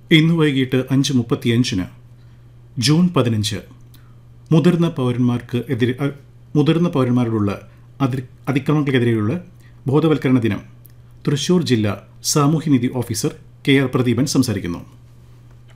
ഇന്ന് വൈകിട്ട് 5:35 ജൂൺ 15 മുതിർന്ന പൗരന്മാരോടുള്ള അതിക്രമങ്ങൾക്കെതിരെയുള്ള ബോധവൽക്കരണ ദിനം. തൃശൂർ ജില്ലാ സാമൂഹ്യനീതി ഓഫീസർ KR പ്രദീപൻ സംസാരിക്കുന്നു.